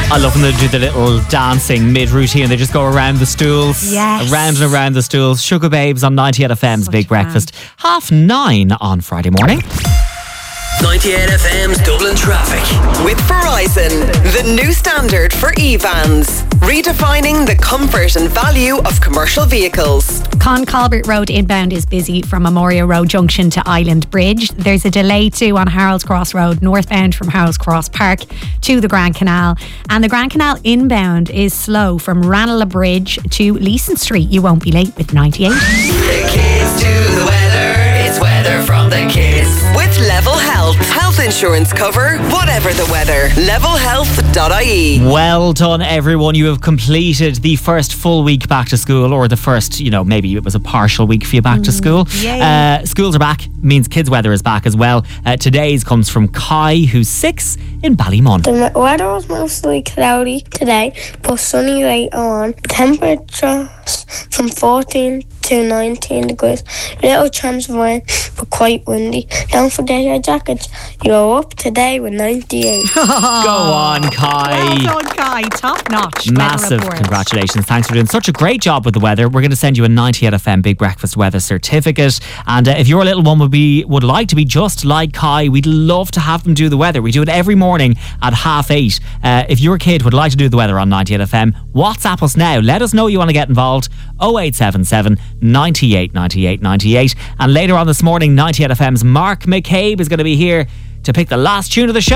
I love when they do the little dancing mid-routine. They just go around the stools. Yes. Around and around the stools. Sugar Babes on 98 FM's Such Big fun. Breakfast. 9:30 on Friday morning. 98 FM's Dublin Traffic. With Verizon, the new standard for e-vans, redefining the comfort and value of commercial vehicles. Con Colbert Road inbound is busy from Memorial Road Junction to Island Bridge. There's a delay too on Harold's Cross Road northbound from Harold's Cross Park to the Grand Canal. And the Grand Canal inbound is slow from Ranelagh Bridge to Leeson Street. You won't be late with 98. The kids do the weather. It's weather from the kids. With Level Health. Health insurance cover, whatever the weather. levelhealth.ie. Well done, everyone. You have completed the first full week back to school, or the first, maybe it was a partial week for you back to school. Yay. Schools are back, means kids' weather is back as well. Today's comes from Kai, who's 6 in Ballymun. The weather was mostly cloudy today, but sunny later on. Temperatures from 14 to 19 degrees. Little chance of rain, but quite windy. Don't forget your jackets. You're up today with 98. Go on, Kai. Well done, Kai. Top notch. Massive congratulations. Thanks for doing such a great job with the weather. We're going to send you a 98 FM Big Breakfast weather certificate. And if your little one would like to be just like Kai, we'd love to have them do the weather. We do it every morning at 8:30. If your kid would like to do the weather on 98 FM, WhatsApp us now. Let us know you want to get involved. 0877 98 98 98. And later on this morning, 98 FM's Mark McCabe is going to be here to pick the last tune of the show.